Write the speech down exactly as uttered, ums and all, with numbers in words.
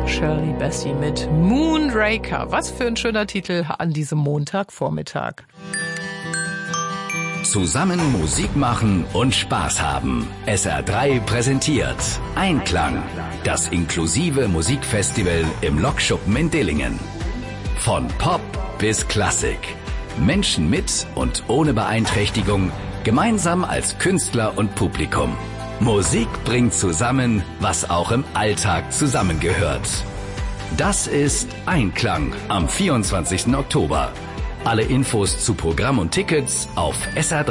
Shirley Bassey mit Moonraker. Was für ein schöner Titel an diesem Montagvormittag. Zusammen Musik machen und Spaß haben. S R drei präsentiert Einklang, das inklusive Musikfestival im Lokschuppen in Dillingen. Von Pop bis Klassik. Menschen mit und ohne Beeinträchtigung, gemeinsam als Künstler und Publikum. Musik bringt zusammen, was auch im Alltag zusammengehört. Das ist Einklang am vierundzwanzigsten Oktober. Alle Infos zu Programm und Tickets auf S R drei.